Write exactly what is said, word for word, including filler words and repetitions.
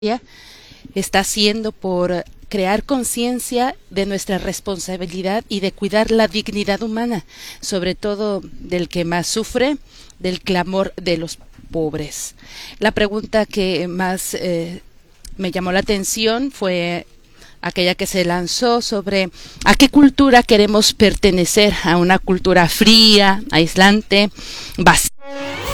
está haciendo por crear conciencia de nuestra responsabilidad y de cuidar la dignidad humana, sobre todo del que más sufre, del clamor de los pobres. La pregunta que más eh, me llamó la atención fue aquella que se lanzó sobre a qué cultura queremos pertenecer, a una cultura fría, aislante, vacía.